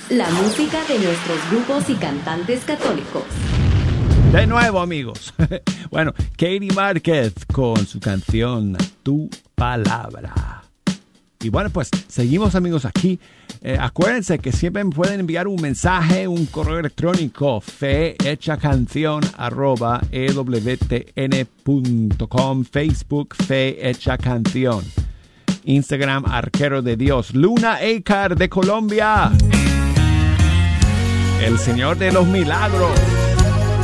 La música de nuestros grupos y cantantes católicos. De nuevo, amigos. Bueno, Katie Márquez con su canción Tu Palabra. Y bueno, pues seguimos, amigos, aquí. Acuérdense que siempre me pueden enviar un mensaje, un correo electrónico, fehechacancion@ewtn.com, Facebook Fe Hecha Canción, Instagram Arquero de Dios, Luna Ecar de Colombia, el Señor de los Milagros.